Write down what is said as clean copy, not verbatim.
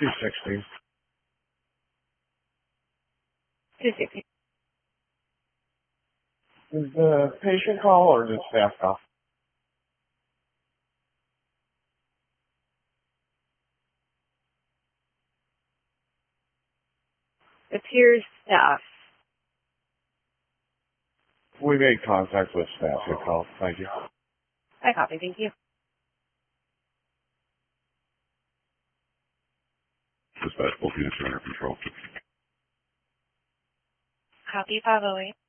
260. 260. Is the patient call or the staff call? Appears staff. We made contact with staff who called. Thank you. I copy, thank you. Dispatch, both units are under control. Copy 508.